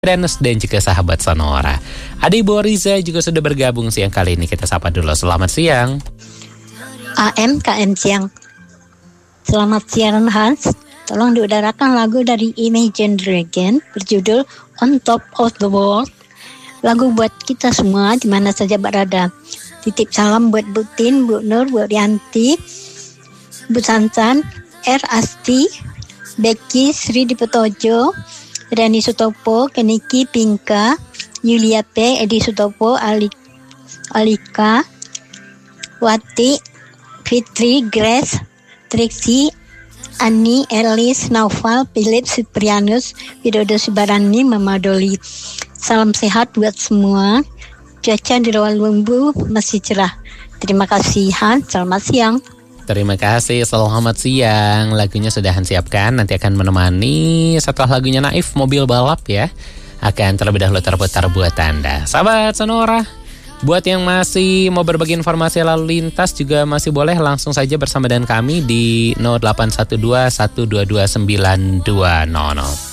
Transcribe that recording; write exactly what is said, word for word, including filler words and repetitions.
Renus dan juga sahabat Sonora. Ada Ibu Riza juga sudah bergabung siang kali ini. Kita sapa dulu. Selamat siang. A M K M siang. Selamat siang Hans. Tolong diudarakan lagu dari Imagine Dragon berjudul On Top of the World. Lagu buat kita semua di mana saja berada. Titip salam buat Bu Tin, Bu Nur, Bu Rianti, Bu Sansan, R Asti, Becky, Sri Dipotojo, Rani Sutopo, Keniki, Pinka, Yulia P, Edi Sutopo, Ali, Alika, Wati, Fitri, Grace, Trixie, Ani, Elis, Naufal, Philip, Suprianus, Widodo Subarani, Mama Doli. Salam sehat buat semua. Cuaca di Rawalumbu masih cerah. Terima kasih Han, selamat siang. Terima kasih, selamat siang. Lagunya sudah Han siapkan, nanti akan menemani setelah lagunya Naif Mobil Balap ya. Akan terlebih dahulu terputar buat Anda. Sahabat Sonora, buat yang masih mau berbagi informasi lalu lintas juga masih boleh langsung saja bersama dengan kami di nol delapan satu dua satu dua dua sembilan dua nol nol.